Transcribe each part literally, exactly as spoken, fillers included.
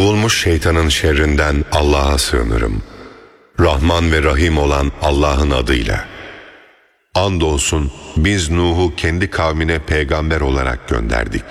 Kovulmuş şeytanın şerrinden Allah'a sığınırım. Rahman ve Rahim olan Allah'ın adıyla. Andolsun biz Nuh'u kendi kavmine peygamber olarak gönderdik.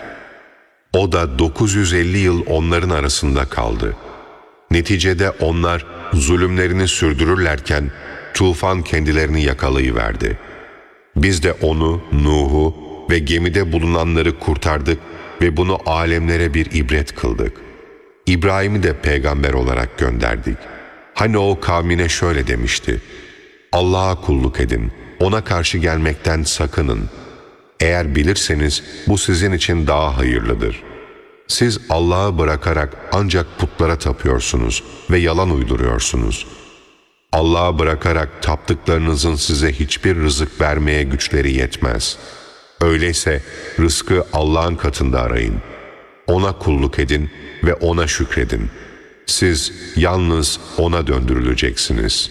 O da dokuz yüz elli yıl onların arasında kaldı. Neticede onlar zulümlerini sürdürürlerken tufan kendilerini yakalayıverdi. Biz de onu, Nuh'u ve gemide bulunanları kurtardık ve bunu alemlere bir ibret kıldık. İbrahim'i de peygamber olarak gönderdik. Hani o kavmine şöyle demişti: Allah'a kulluk edin, ona karşı gelmekten sakının. Eğer bilirseniz bu sizin için daha hayırlıdır. Siz Allah'ı bırakarak ancak putlara tapıyorsunuz ve yalan uyduruyorsunuz. Allah'ı bırakarak taptıklarınızın size hiçbir rızık vermeye güçleri yetmez. Öyleyse rızkı Allah'ın katında arayın. Ona kulluk edin ve ona şükredin. Siz yalnız ona döndürüleceksiniz.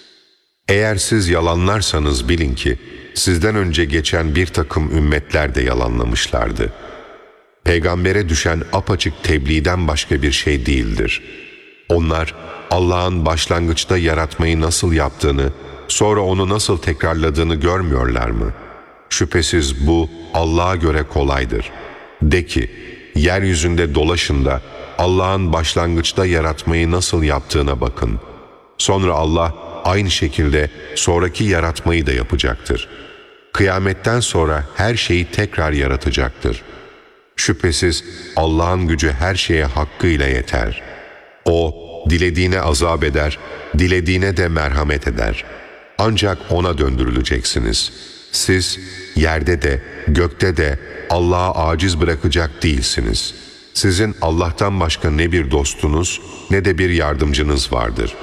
Eğer siz yalanlarsanız bilin ki sizden önce geçen bir takım ümmetler de yalanlamışlardı. Peygambere düşen apaçık tebliğden başka bir şey değildir. Onlar Allah'ın başlangıçta yaratmayı nasıl yaptığını, sonra onu nasıl tekrarladığını görmüyorlar mı? Şüphesiz bu Allah'a göre kolaydır. De ki, yeryüzünde dolaşın da Allah'ın başlangıçta yaratmayı nasıl yaptığına bakın. Sonra Allah aynı şekilde sonraki yaratmayı da yapacaktır. Kıyametten sonra her şeyi tekrar yaratacaktır. Şüphesiz Allah'ın gücü her şeye hakkıyla yeter. O, dilediğine azap eder, dilediğine de merhamet eder. Ancak ona döndürüleceksiniz. Siz yerde de, gökte de Allah'a aciz bırakacak değilsiniz. Sizin Allah'tan başka ne bir dostunuz, ne de bir yardımcınız vardır.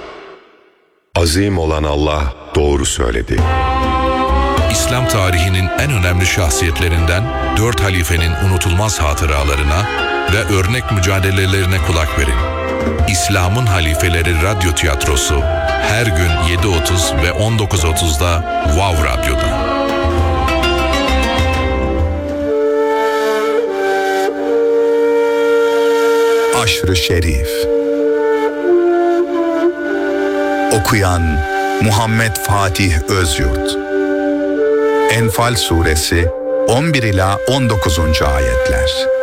Azim olan Allah doğru söyledi. İslam tarihinin en önemli şahsiyetlerinden dört halifenin unutulmaz hatıralarına ve örnek mücadelelerine kulak verin. İslam'ın Halifeleri Radyo Tiyatrosu her gün yedi otuz ve on dokuz otuzda Wow Radyo'da. Aşr-ı Şerif. Okuyan Muhammed Fatih Özyurt. Enfal Suresi on bir ila on dokuzuncu ayetler.